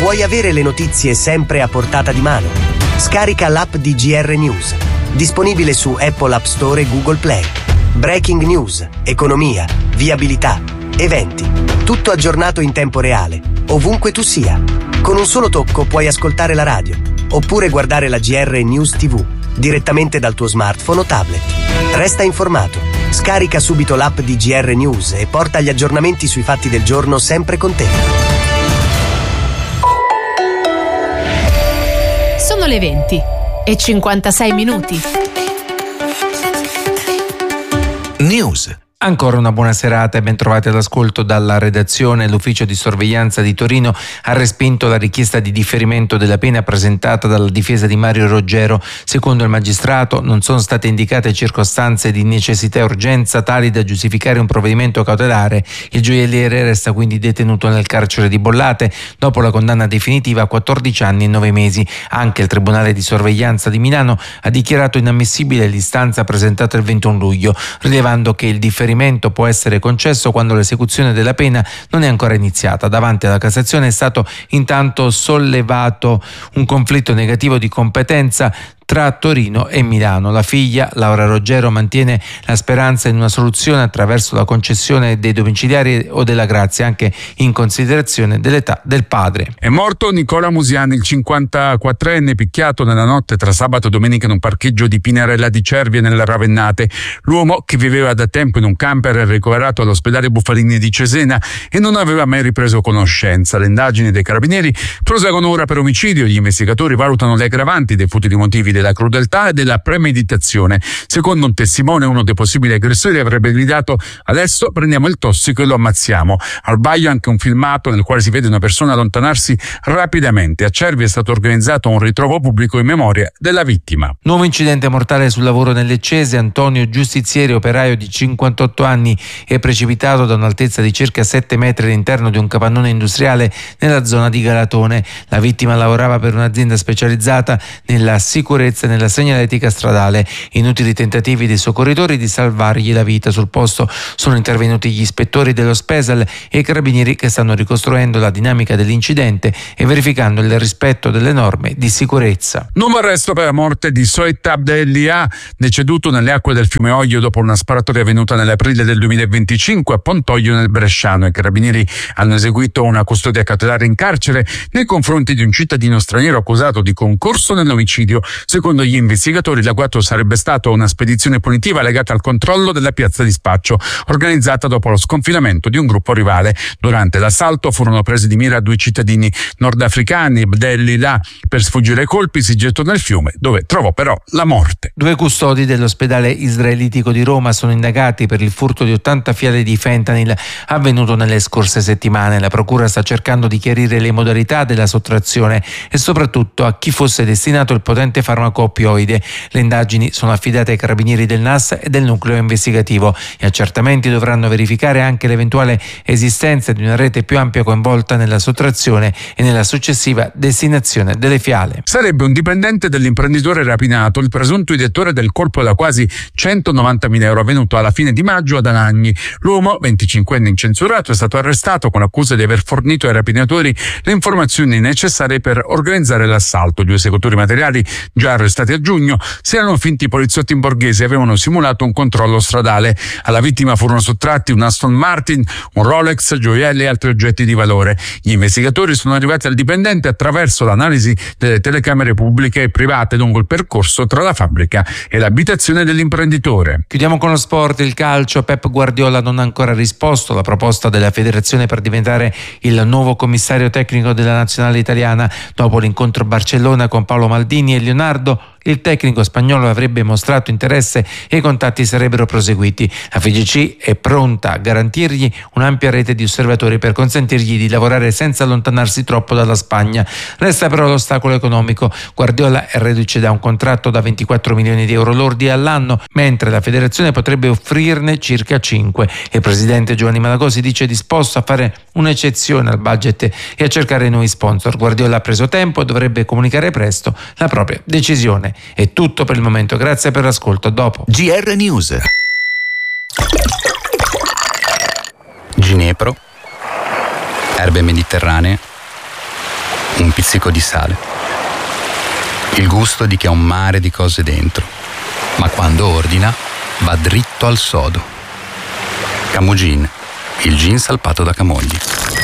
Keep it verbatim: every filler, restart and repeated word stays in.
Vuoi avere le notizie sempre a portata di mano? Scarica l'app di G R News, disponibile su Apple App Store e Google Play. Breaking news, economia, viabilità, eventi, tutto aggiornato in tempo reale, ovunque tu sia. Con un solo tocco puoi ascoltare la radio, oppure guardare la G R News tivù, direttamente dal tuo smartphone o tablet. Resta informato, scarica subito l'app di G R News e porta gli aggiornamenti sui fatti del giorno sempre con te. Sono le venti e cinquantasei minuti. News. Ancora una buona serata e ben trovati all'ascolto dalla redazione. L'ufficio di sorveglianza di Torino ha respinto la richiesta di differimento della pena presentata dalla difesa di Mario Roggero. Secondo il magistrato non sono state indicate circostanze di necessità e urgenza tali da giustificare un provvedimento cautelare. Il gioielliere resta quindi detenuto nel carcere di Bollate dopo la condanna definitiva a quattordici anni e nove mesi. Anche il Tribunale di sorveglianza di Milano ha dichiarato inammissibile l'istanza presentata il ventuno luglio, rilevando che il differimento può essere concesso quando l'esecuzione della pena non è ancora iniziata. Davanti alla Cassazione è stato intanto sollevato un conflitto negativo di competenza tra Torino e Milano. La figlia, Laura Roggero, mantiene la speranza in una soluzione attraverso la concessione dei domiciliari o della grazia, anche in considerazione dell'età del padre. È morto Nicola Musiani, il cinquantaquattrenne, picchiato nella notte tra sabato e domenica in un parcheggio di Pinarella di Cervia nelle Ravennate. L'uomo, che viveva da tempo in un camper, è ricoverato all'ospedale Buffalini di Cesena e non aveva mai ripreso conoscenza. Le indagini dei carabinieri proseguono ora per omicidio. Gli investigatori valutano le aggravanti dei futili motivi della crudeltà e della premeditazione. Secondo un testimone, uno dei possibili aggressori avrebbe gridato: adesso prendiamo il tossico e lo ammazziamo. Al vaglio anche un filmato nel quale si vede una persona allontanarsi rapidamente. A Cervia è stato organizzato un ritrovo pubblico in memoria della vittima. Nuovo incidente mortale sul lavoro nel Leccese. Antonio Giustizieri, operaio di cinquantotto anni, è precipitato da un'altezza di circa sette metri all'interno di un capannone industriale nella zona di Galatone. La vittima lavorava per un'azienda specializzata nella sicurezza e nella segnaletica stradale. Inutili tentativi dei soccorritori di salvargli la vita. Sul posto sono intervenuti gli ispettori dello Spesal e i carabinieri, che stanno ricostruendo la dinamica dell'incidente e verificando il rispetto delle norme di sicurezza. Nuovo arresto per la morte di Soet Abdelia, deceduto nelle acque del fiume Oglio dopo una sparatoria avvenuta nell'aprile del duemilaventicinque a Pontoglio nel Bresciano. I carabinieri hanno eseguito una custodia cautelare in carcere nei confronti di un cittadino straniero accusato di concorso nell'omicidio. Secondo gli investigatori, l'agguato sarebbe stata una spedizione punitiva legata al controllo della piazza di spaccio, organizzata dopo lo sconfinamento di un gruppo rivale. Durante l'assalto furono presi di mira due cittadini nordafricani. Abdelillah, per sfuggire ai colpi, si gettò nel fiume, dove trovò però la morte. Due custodi dell'ospedale israelitico di Roma sono indagati per il furto di ottanta fiale di fentanyl avvenuto nelle scorse settimane. La procura sta cercando di chiarire le modalità della sottrazione e soprattutto a chi fosse destinato il potente farmaco oppioide. Le indagini sono affidate ai carabinieri del N A S e del nucleo investigativo. Gli accertamenti dovranno verificare anche l'eventuale esistenza di una rete più ampia coinvolta nella sottrazione e nella successiva destinazione delle fiale. Sarebbe un dipendente dell'imprenditore rapinato il presunto ideatore del colpo da quasi centonovantamila euro avvenuto alla fine di maggio ad Anagni. L'uomo, venticinquenne incensurato, è stato arrestato con l'accusa di aver fornito ai rapinatori le informazioni necessarie per organizzare l'assalto. Gli esecutori materiali, già arrestati a giugno, si erano finti poliziotti in borghese e avevano simulato un controllo stradale. Alla vittima furono sottratti un Aston Martin, un Rolex, gioielli e altri oggetti di valore. Gli investigatori sono arrivati al dipendente attraverso l'analisi delle telecamere pubbliche e private lungo il percorso tra la fabbrica e l'abitazione dell'imprenditore. Chiudiamo con lo sport. Il calcio. Pep Guardiola non ha ancora risposto alla proposta della federazione per diventare il nuovo commissario tecnico della nazionale italiana. Dopo l'incontro a Barcellona con Paolo Maldini e Leonardo, il tecnico spagnolo avrebbe mostrato interesse e i contatti sarebbero proseguiti. La F I G C è pronta a garantirgli un'ampia rete di osservatori per consentirgli di lavorare senza allontanarsi troppo dalla Spagna. Resta però l'ostacolo economico. Guardiola è reduce da un contratto da ventiquattro milioni di euro lordi all'anno, mentre la federazione potrebbe offrirne circa cinque. Il presidente Giovanni Malagò si dice disposto a fare un'eccezione al budget e a cercare nuovi sponsor. Guardiola ha preso tempo e dovrebbe comunicare presto la propria decisione. È tutto per il momento, grazie per l'ascolto, a dopo. G R News. Ginepro, erbe mediterranee, un pizzico di sale. Il gusto di chi ha un mare di cose dentro, ma quando ordina va dritto al sodo. Camogin, il gin salpato da Camogli.